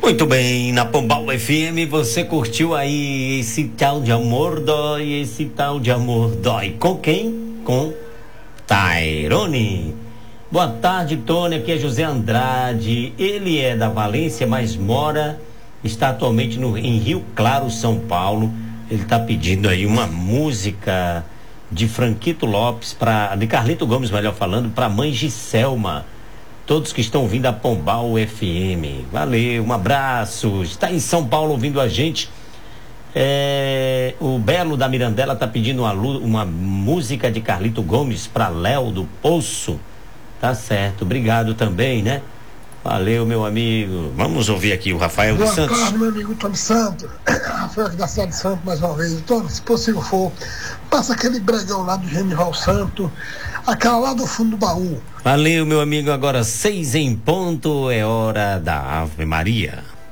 Muito bem, na Pombal FM você curtiu aí esse tal de amor dói, esse tal de amor dói. Com quem? Com Tairone. Boa tarde, Tony, aqui é José Andrade. Ele é da Valência, mas está atualmente em Rio Claro, São Paulo. Ele está pedindo aí uma música de Franquito Lopes, de Carlito Gomes, melhor falando, para a mãe Giselma. Todos que estão ouvindo a Pombal FM. Valeu, um abraço. Está em São Paulo ouvindo a gente. O Belo da Mirandela está pedindo uma música de Carlito Gomes para Léo do Poço. Tá certo, obrigado também, né? Valeu, meu amigo. Vamos ouvir aqui o Rafael dos Santos. Boa tarde, meu amigo Tony Santos. Rafael aqui da cidade de Santos, mais uma vez. Tony, se possível for, passa aquele bregão lá do Genival Santo, aquela lá do fundo do baú. Valeu, meu amigo. Agora 6 em ponto, é hora da Ave Maria.